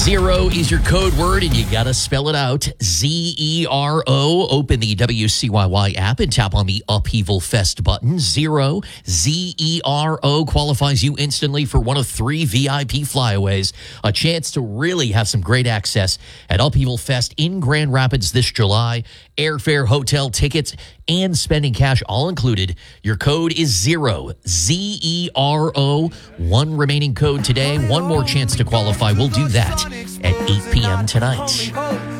Zero is your code word, and you got to spell it out. Z-E-R-O. Open the WCYY app and tap on the Upheaval Fest button. Zero, Z-E-R-O, qualifies you instantly for one of 3 VIP flyaways. A chance to really have some great access at Upheaval Fest in Grand Rapids this July. Airfare, hotel, tickets, and spending cash all included. Your code is Zero, Z-E-R-O. One remaining code today. One more chance to qualify. We'll do that at 8 p.m. tonight.